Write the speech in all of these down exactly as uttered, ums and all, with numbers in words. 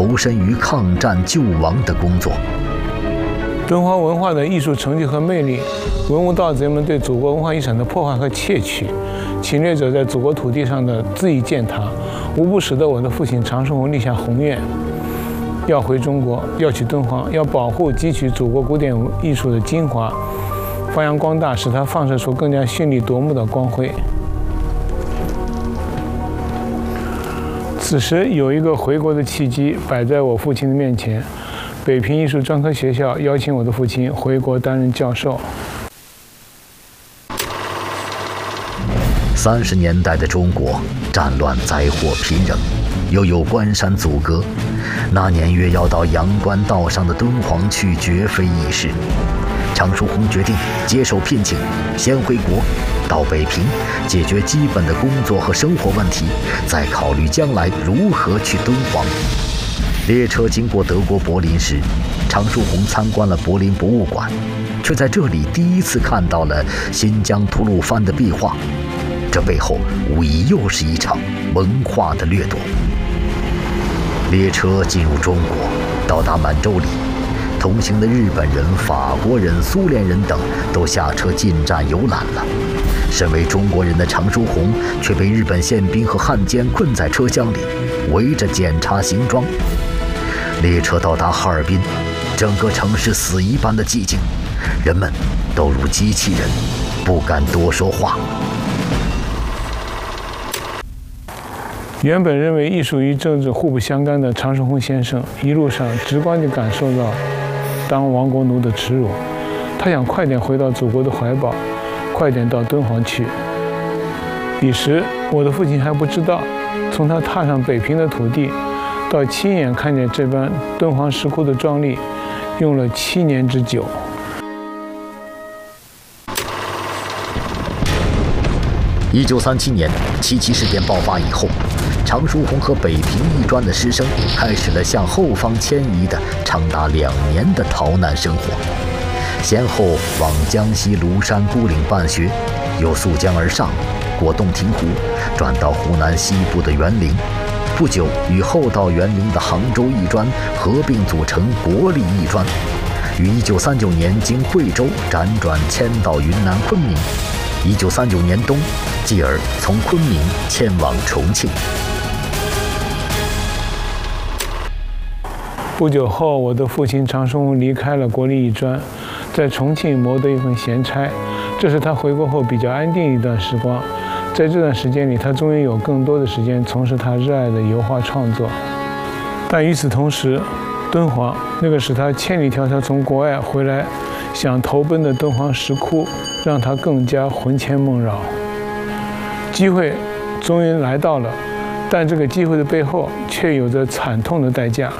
投身于抗战救亡的工作。 敦煌文化的艺术成就和魅力，文物盗贼们对祖国文化遗产的破坏和窃取，侵略者在祖国土地上的恣意践踏，无不使得我的父亲常寿红立下宏愿，要回中国，要去敦煌，要保护汲取祖国古典艺术的精华，发扬光大，使它放射出更加绚丽夺目的光辉。此时有一个回国的契机摆在我父亲的面前，北平艺术专科学校邀请我的父亲回国担任教授。 三十年代的中国，战乱灾祸频仍，又有关山阻隔，那年月要到阳关道上的敦煌去，绝非易事。常书鸿决定接受聘请，先回国，到北平解决基本的工作和生活问题，再考虑将来如何去敦煌。列车经过德国柏林时，常书鸿参观了柏林博物馆，却在这里第一次看到了新疆吐鲁番的壁画。这背后无疑又是一场文化的掠夺。列车进入中国，到达满洲里，同行的日本人、法国人、苏联人等都下车进站游览了。身为中国人的常书鸿却被日本宪兵和汉奸困在车厢里，围着检查行装。列车到达哈尔滨，整个城市死一般的寂静，人们都如机器人，不敢多说话。 原本认为艺术与政治互不相干的常书鸿先生，一路上直观地感受到当亡国奴的耻辱。他想快点回到祖国的怀抱，快点到敦煌去。彼时我的父亲还不知道，从他踏上北平的土地，到亲眼看见这般敦煌石窟的壮丽，用了七年之久。 一九三七年七七事变爆发以后，常书鸿和北平艺专的师生开始了向后方迁移的长达两年的逃难生活，先后往江西庐山孤岭办学，又溯江而上，过洞庭湖，转到湖南西部的园林，不久与后到园林的杭州艺专合并组成国立艺专，于一九三九年经惠州辗转迁到云南昆明。一九三九年冬，继而从昆明迁往重庆。 不久后，我的父亲常书鸿离开了国立艺专，在重庆谋得一份闲差，这是他回国后比较安定一段时光。在这段时间里，他终于有更多的时间从事他热爱的油画创作。但与此同时，敦煌那个使他千里迢迢从国外回来想投奔的敦煌石窟，让他更加魂牵梦绕。机会终于来到了，但这个机会的背后却有着惨痛的代价。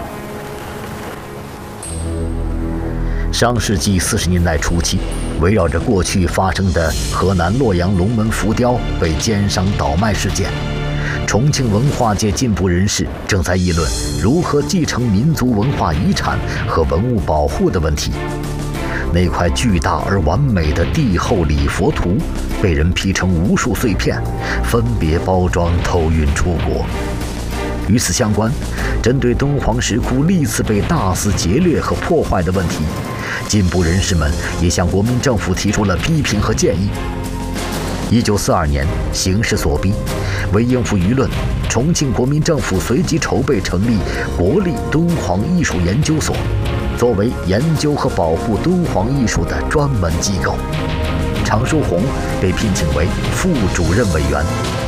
上世纪四十年代初期，围绕着过去发生的河南洛阳龙门浮雕被奸商倒卖事件，重庆文化界进步人士正在议论如何继承民族文化遗产和文物保护的问题。那块巨大而完美的帝后礼佛图被人劈成无数碎片，分别包装偷运出国。与此相关，针对敦煌石窟历次被大肆劫掠和破坏的问题，进步人士们也向国民政府提出了批评和建议。一九四二年，形势所逼，为应付舆论，重庆国民政府随即筹备成立国立敦煌艺术研究所，作为研究和保护敦煌艺术的专门机构。常书鸿被聘请为副主任委员。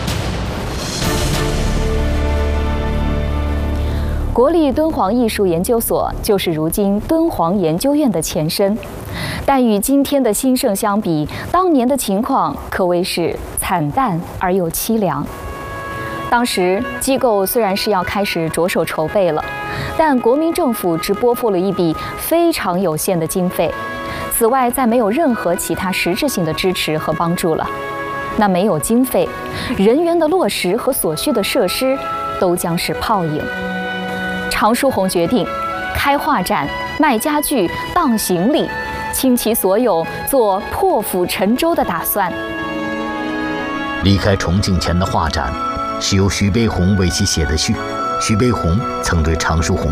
国立敦煌艺术研究所就是如今敦煌研究院的前身，但与今天的兴盛相比，当年的情况可谓是惨淡而又凄凉。当时机构虽然是要开始着手筹备了，但国民政府只拨付了一笔非常有限的经费，此外再没有任何其他实质性的支持和帮助了。那没有经费，人员的落实和所需的设施都将是泡影。常书鸿决定开画展、卖家具、当行李，倾其所有做破釜沉舟的打算。 离开重庆前的画展是由徐悲鸿为其写的序。徐悲鸿曾对常书鸿